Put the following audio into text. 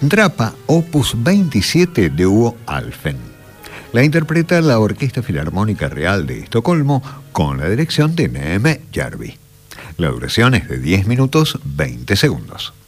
Drapa, opus 27 de Hugo Alfen. La interpreta la Orquesta Filarmónica Real de Estocolmo con la dirección de Neeme Järvi. La duración es de 10 minutos 20 segundos.